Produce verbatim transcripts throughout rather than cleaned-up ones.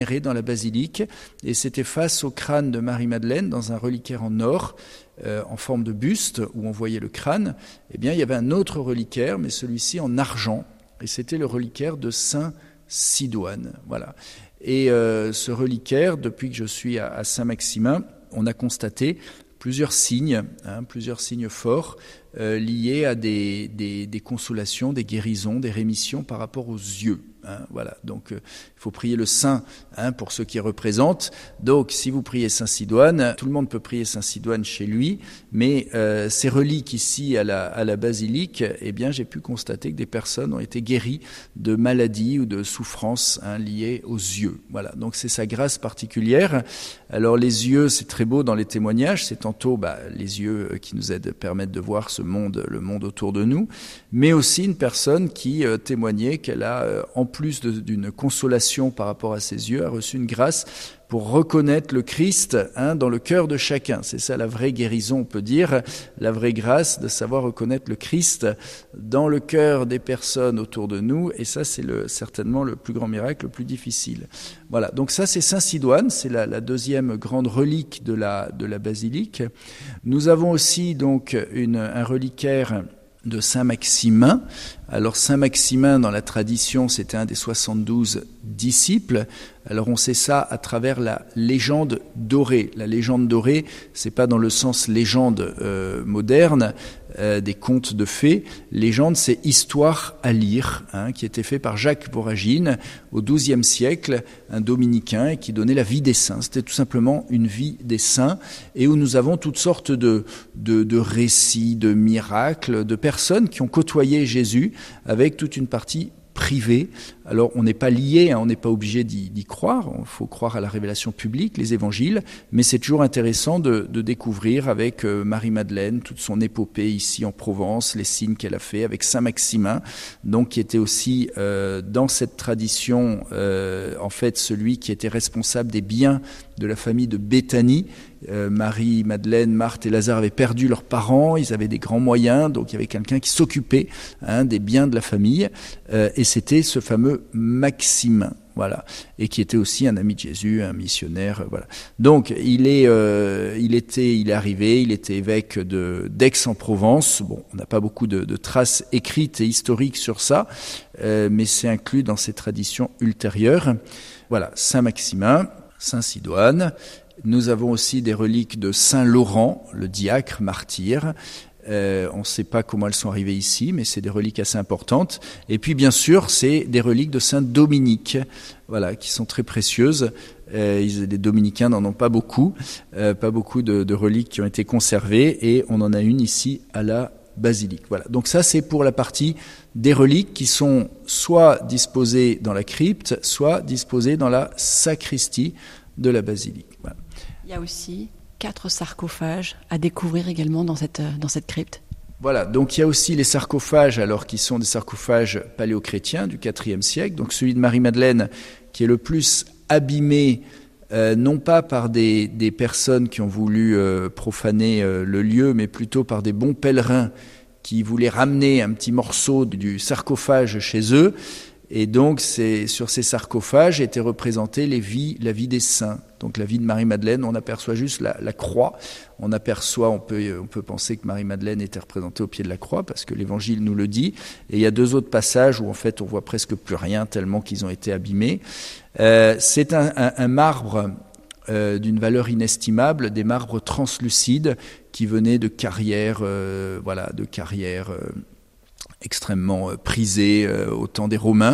dans la basilique, et c'était face au crâne de Marie-Madeleine dans un reliquaire en or, euh, en forme de buste, où on voyait le crâne. Eh bien, il y avait un autre reliquaire, mais celui-ci en argent, et c'était le reliquaire de Saint Sidoine. Voilà. Et euh, ce reliquaire, depuis que je suis à, à Saint-Maximin, on a constaté plusieurs signes, hein, plusieurs signes forts euh, liés à des, des, des consolations, des guérisons, des rémissions par rapport aux yeux. Hein, voilà, donc euh, il faut prier le saint, hein, pour ceux qui représentent. Donc si vous priez Saint Sidoine, tout le monde peut prier Saint Sidoine chez lui, mais euh, ces reliques ici à la, à la basilique, eh bien j'ai pu constater que des personnes ont été guéries de maladies ou de souffrances, hein, liées aux yeux. Voilà, donc c'est sa grâce particulière. Alors les yeux, c'est très beau dans les témoignages, c'est tantôt bah, les yeux qui nous aident, permettent de voir ce monde, le monde autour de nous, mais aussi une personne qui euh, témoignait qu'elle a euh, en plus de, d'une consolation par rapport à ses yeux, a reçu une grâce pour reconnaître le Christ, hein, dans le cœur de chacun. C'est ça la vraie guérison, on peut dire, la vraie grâce de savoir reconnaître le Christ dans le cœur des personnes autour de nous, et ça c'est le, certainement le plus grand miracle, le plus difficile. Voilà, donc ça c'est Saint Sidoine, c'est la, la deuxième grande relique de la, de la basilique. Nous avons aussi donc une, un reliquaire de Saint-Maximin. Alors Saint-Maximin, dans la tradition, c'était un des soixante-douze disciples. Alors on sait ça à travers la légende dorée. La légende dorée, c'est pas dans le sens légende euh, moderne, euh, des contes de fées. Légende, c'est histoire à lire, hein, qui était fait par Jacques Voragine au douzième siècle, un dominicain, et qui donnait la vie des saints. C'était tout simplement une vie des saints, et où nous avons toutes sortes de, de, de récits, de miracles, de personnes qui ont côtoyé Jésus, avec toute une partie privée. Alors on n'est pas lié, hein, on n'est pas obligé d'y, d'y croire, il faut croire à la révélation publique, les évangiles, mais c'est toujours intéressant de, de découvrir avec euh, Marie-Madeleine toute son épopée ici en Provence, les signes qu'elle a fait avec Saint-Maximin, donc qui était aussi euh, dans cette tradition, euh, en fait celui qui était responsable des biens de la famille de Béthanie. Euh, Marie, Madeleine, Marthe et Lazare avaient perdu leurs parents, ils avaient des grands moyens, donc il y avait quelqu'un qui s'occupait, hein, des biens de la famille, euh, et c'était ce fameux Maximin, voilà, et qui était aussi un ami de Jésus, un missionnaire, voilà. Donc il est, euh, il était, il est arrivé, il était évêque de d'Aix-en-Provence. Bon, on n'a pas beaucoup de, de traces écrites et historiques sur ça, euh, mais c'est inclus dans ces traditions ultérieures. Voilà, Saint Maximin, Saint Sidoine. Nous avons aussi des reliques de Saint Laurent, le diacre martyr. Euh, on ne sait pas comment elles sont arrivées ici, mais c'est des reliques assez importantes. Et puis, bien sûr, c'est des reliques de Saint Dominique, voilà, qui sont très précieuses. Euh, ils, les dominicains n'en ont pas beaucoup, euh, pas beaucoup de, de reliques qui ont été conservées, et on en a une ici à la basilique. Voilà. Donc ça, c'est pour la partie des reliques qui sont soit disposées dans la crypte, soit disposées dans la sacristie de la basilique. Voilà. Il y a aussi quatre sarcophages à découvrir également dans cette, dans cette crypte. Voilà, donc il y a aussi les sarcophages, alors qui sont des sarcophages paléochrétiens du quatrième siècle. Donc celui de Marie-Madeleine, qui est le plus abîmé, euh, non pas par des, des personnes qui ont voulu euh, profaner euh, le lieu, mais plutôt par des bons pèlerins qui voulaient ramener un petit morceau du sarcophage chez eux. Et donc, c'est, sur ces sarcophages étaient représentées les vies, la vie des saints. Donc, la vie de Marie-Madeleine, on aperçoit juste la, la croix. On aperçoit, on peut, on peut penser que Marie-Madeleine était représentée au pied de la croix, parce que l'Évangile nous le dit. Et il y a deux autres passages où, en fait, on voit presque plus rien, tellement qu'ils ont été abîmés. Euh, c'est un, un, un marbre euh, d'une valeur inestimable, des marbres translucides qui venaient de carrières, euh, voilà, de carrières... Euh, extrêmement prisé euh, au temps des Romains.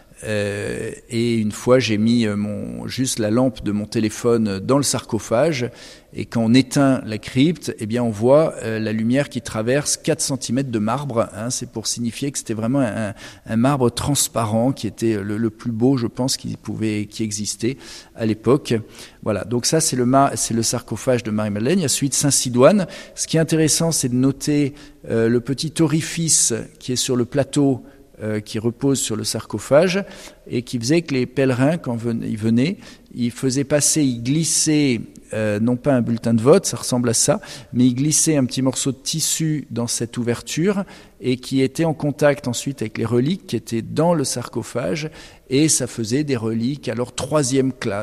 Euh, et une fois, j'ai mis mon, juste la lampe de mon téléphone dans le sarcophage, et quand on éteint la crypte, eh bien, on voit euh, la lumière qui traverse quatre centimètres de marbre. Hein, c'est pour signifier que c'était vraiment un, un marbre transparent qui était le, le plus beau, je pense, qui pouvait, qui existait à l'époque. Voilà. Donc ça, c'est le, c'est le sarcophage de Marie-Madeleine. Il y a celui de Saint Sidoine. Ce qui est intéressant, c'est de noter euh, le petit orifice qui est sur le plateau, Euh, qui repose sur le sarcophage, et qui faisait que les pèlerins, quand ils venaient, ils faisaient passer, ils glissaient euh, non pas un bulletin de vote, ça ressemble à ça, mais il glissait un petit morceau de tissu dans cette ouverture et qui était en contact ensuite avec les reliques qui étaient dans le sarcophage, et ça faisait des reliques alors troisième classe.